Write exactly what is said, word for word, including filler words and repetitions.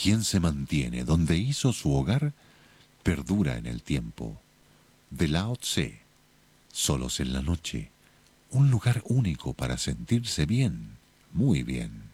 Quien se mantiene donde hizo su hogar, perdura en el tiempo. De Lao Tse. Solos en la noche. Un lugar único para sentirse bien, muy bien.